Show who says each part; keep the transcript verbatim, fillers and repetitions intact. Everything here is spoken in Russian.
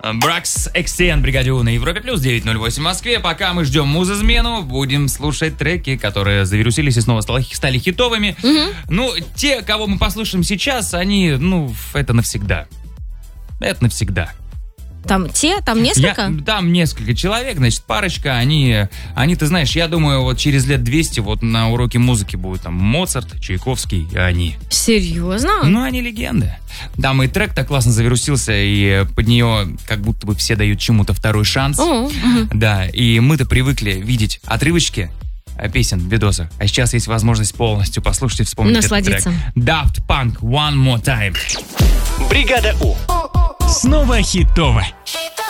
Speaker 1: Бракс Экстен, бригаде У на Европе плюс девять ноль восемь в Москве. Пока мы ждем муз-измену, будем слушать треки, которые завирусились и снова стали, стали хитовыми.
Speaker 2: Угу.
Speaker 1: Ну, те, кого мы послушаем сейчас, они, ну, это навсегда. Это навсегда.
Speaker 2: Там те, там несколько?
Speaker 1: Я, там несколько человек, значит, парочка, они, они, ты знаешь, я думаю, вот через лет двести вот на уроке музыки будут там Моцарт, Чайковский и они.
Speaker 2: Серьезно?
Speaker 1: Ну, они легенды. Там и трек так классно завирусился, и под нее как будто бы все дают чему-то второй шанс.
Speaker 2: О, угу.
Speaker 1: Да, и мы-то привыкли видеть отрывочки песен, видосов, а сейчас есть возможность полностью послушать и вспомнить
Speaker 2: насладиться.
Speaker 1: Этот трек. Daft Punk, One More Time.
Speaker 3: Бригада У. Снова хитово.